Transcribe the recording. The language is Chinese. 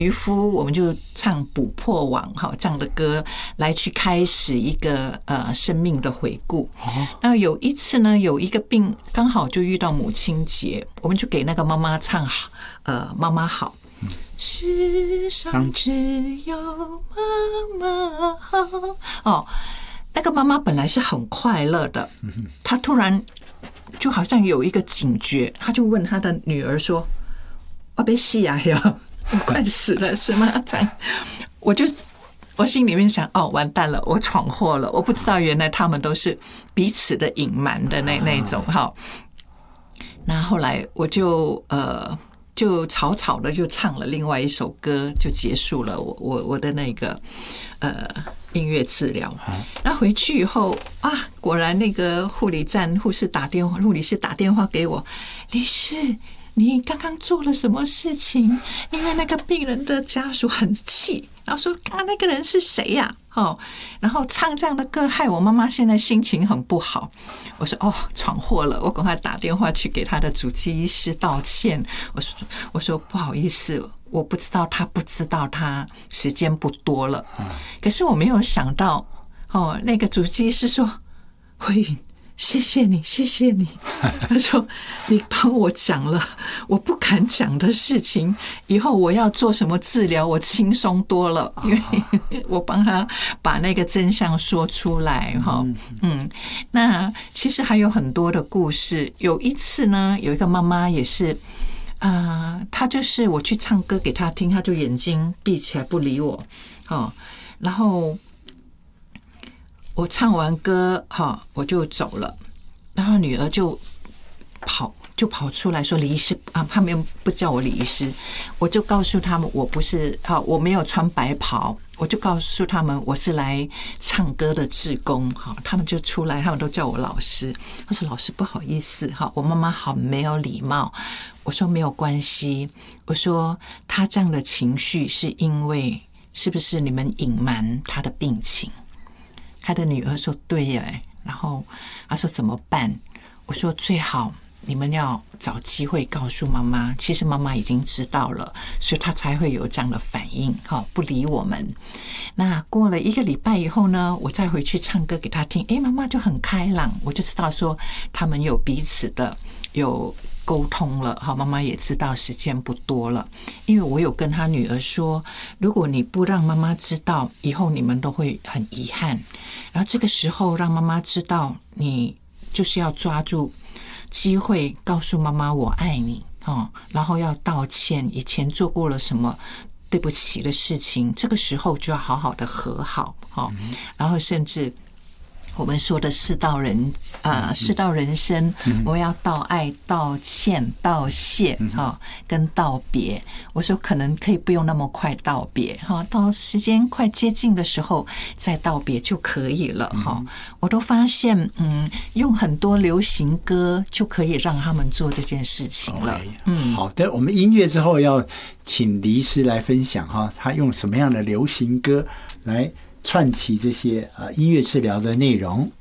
渔夫，我们就唱捕破网这样的歌来去开始一个生命的回顾。那有一次呢，有一个病刚好就遇到母亲节，我们就给那个妈妈唱妈妈好。世上只有妈妈好。那个妈妈本来是很快乐的，她突然就好像有一个警觉，她就问她的女儿说：“我被死啊呀！我快死了，是吗？”这样，我心里面想，完蛋了，我闯祸了，我不知道原来他们都是彼此的隐瞒的那种哈。那后来我就草草的就唱了另外一首歌，就结束了我的那个音乐治疗。那回去以后果然那个护理师打电话给我，李师，你刚刚做了什么事情？因为那个病人的家属很气，然后说刚刚那个人是谁呀？然后唱这样的歌害我妈妈现在心情很不好。我说闯祸了，我赶快打电话去给他的主治医师道歉。我说不好意思，我不知道他时间不多了。可是我没有想到那个主治医师说，慧云，谢谢你。他说你帮我讲了我不敢讲的事情，以后我要做什么治疗我轻松多了，因为我帮他把那个真相说出来。那其实还有很多的故事。有一次呢，有一个妈妈也是她就是我去唱歌给她听，她就眼睛闭起来不理我。然后我唱完歌我就走了，然后女儿就跑出来说李医师他们不叫我李医师，我就告诉他们我不是我没有穿白袍，我就告诉他们我是来唱歌的志工。他们就出来，他们都叫我老师。我说老师不好意思我妈妈好没有礼貌。我说没有关系，我说她这样的情绪是因为是不是你们隐瞒她的病情？他的女儿说对耶，然后他说怎么办？我说最好你们要找机会告诉妈妈，其实妈妈已经知道了，所以她才会有这样的反应不理我们。那过了1个礼拜以后呢，我再回去唱歌给她听，妈妈就很开朗，我就知道说他们有彼此的有沟通了。妈妈也知道时间不多了，因为我有跟她女儿说，如果你不让妈妈知道，以后你们都会很遗憾。然后这个时候让妈妈知道，你就是要抓住机会告诉妈妈我爱你然后要道歉，以前做过了什么对不起的事情，这个时候就要好好的和好然后甚至我们说的世道人生，我们要道爱、道歉、道谢跟道别。我说可能可以不用那么快道别到时间快接近的时候再道别就可以了我都发现用很多流行歌就可以让他们做这件事情了。 好的，我们音乐之后要请李医师来分享他用什么样的流行歌来串起这些音乐治疗的内容。